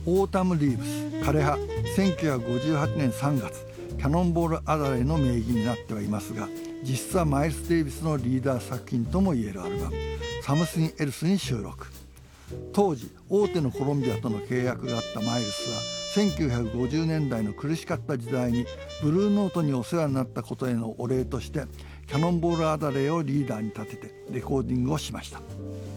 オータム・リーブス枯葉1958年3月キャノンボール・アダレーの名義になってはいますが、実質はマイルス・デイビスのリーダー作品ともいえるアルバムサムスン・エルスに収録。当時大手のコロンビアとの契約があったマイルスは1950年代の苦しかった時代にブルーノートにお世話になったことへのお礼としてキャノンボール・アダレーをリーダーに立ててレコーディングをしました。